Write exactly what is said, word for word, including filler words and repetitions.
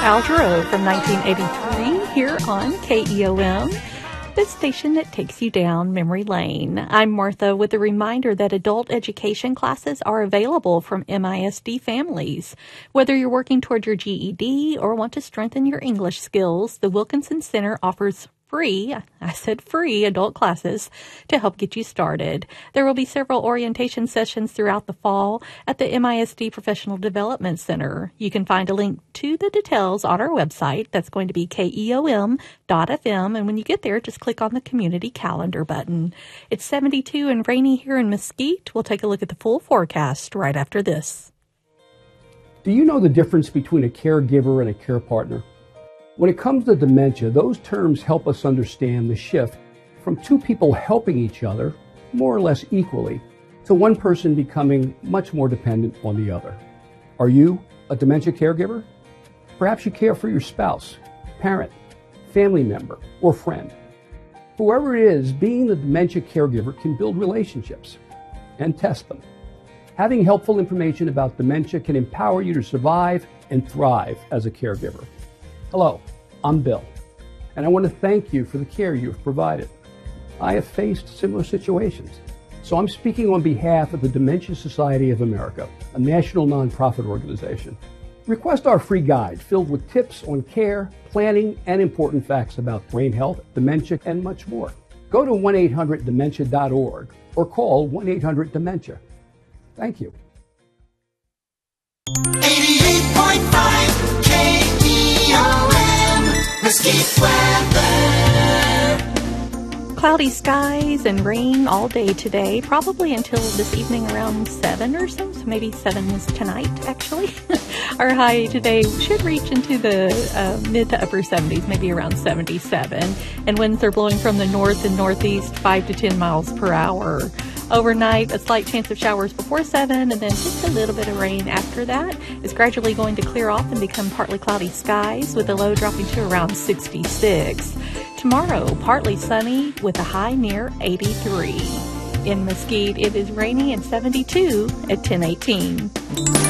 Al Jarreau from nineteen eighty-three here on K E O M, the station that takes you down memory lane. I'm Martha with a reminder that adult education classes are available from M I S D families. Whether you're working toward your G E D or want to strengthen your English skills, the Wilkinson Center offers free, I said free, adult classes to help get you started. There will be several orientation sessions throughout the fall at the M I S D Professional Development Center. You can find a link to the details on our website. That's going to be K E O M dot F M. And when you get there, just click on the community calendar button. It's seventy-two and rainy here in Mesquite. We'll take a look at the full forecast right after this. Do you know the difference between a caregiver and a care partner? When it comes to dementia, those terms help us understand the shift from two people helping each other, more or less equally, to one person becoming much more dependent on the other. Are you a dementia caregiver? Perhaps you care for your spouse, parent, family member, or friend. Whoever it is, being the dementia caregiver can build relationships and test them. Having helpful information about dementia can empower you to survive and thrive as a caregiver. Hello, I'm Bill, and I want to thank you for the care you have provided. I have faced similar situations, so I'm speaking on behalf of the Dementia Society of America, a national nonprofit organization. Request our free guide filled with tips on care, planning, and important facts about brain health, dementia, and much more. Go to one eight hundred dementia dot org or call one eight hundred dementia. Thank you. eighty-eight point five K E O M, Mesquite weather. Cloudy skies and rain all day today, probably until this evening around seven or so. So maybe seven is tonight, actually. Our high today should reach into the uh, mid to upper seventies, maybe around seventy-seven. And winds are blowing from the north and northeast, five to ten miles per hour. Overnight, a slight chance of showers before seven, and then just a little bit of rain after that. It's gradually going to clear off and become partly cloudy skies, with the low dropping to around sixty-six. Tomorrow, partly sunny with a high near eighty-three. In Mesquite, it is rainy and seventy-two at ten eighteen.